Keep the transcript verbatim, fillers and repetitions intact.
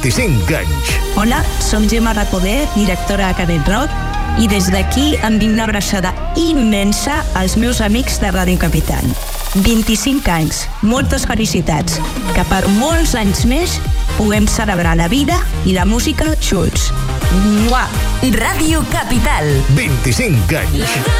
vint-i-cinc anys. Hola, som Gemma Recoder, directora de Canet Rock, i des d'aquí enviu una abraçada immensa als meus amics de Ràdio Capital. vint-i-cinc anys, moltes felicitats, que per molts anys més puguem celebrar la vida i la música junts. Mua! Ràdio Capital. vint-i-cinc anys.